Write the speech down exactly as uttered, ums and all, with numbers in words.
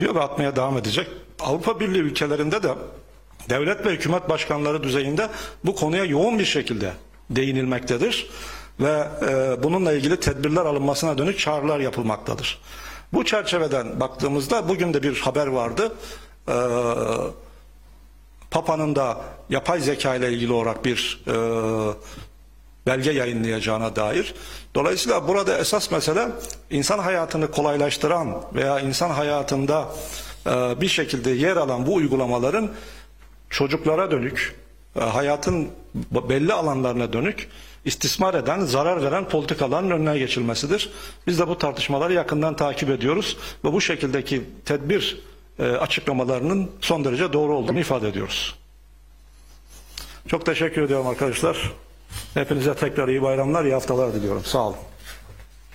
ve atmaya devam edecek. Avrupa Birliği ülkelerinde de devlet ve hükümet başkanları düzeyinde bu konuya yoğun bir şekilde değinilmektedir ve e, bununla ilgili tedbirler alınmasına dönük çağrılar yapılmaktadır. Bu çerçeveden baktığımızda bugün de bir haber vardı. E, Papa'nın da yapay zeka ile ilgili olarak bir e, belge yayınlayacağına dair. Dolayısıyla burada esas mesele insan hayatını kolaylaştıran veya insan hayatında e, bir şekilde yer alan bu uygulamaların çocuklara dönük, e, hayatın belli alanlarına dönük istismar eden, zarar veren politikaların önüne geçilmesidir. Biz de bu tartışmaları yakından takip ediyoruz ve bu şekildeki tedbir e, açıklamalarının son derece doğru olduğunu ifade ediyoruz. Çok teşekkür ediyorum arkadaşlar. Hepinize tekrar iyi bayramlar, iyi haftalar diliyorum. Sağ olun.